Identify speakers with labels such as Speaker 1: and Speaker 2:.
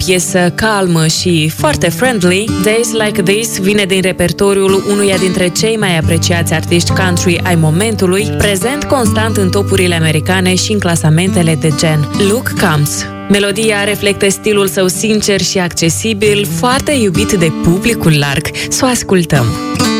Speaker 1: piesă calmă și foarte friendly, Days Like This vine din repertoriul unuia dintre cei mai apreciați artiști country ai momentului, prezent constant în topurile americane și în clasamentele de gen. Luke Combs. Melodia reflectă stilul său sincer și accesibil, foarte iubit de publicul larg. Să o ascultăm!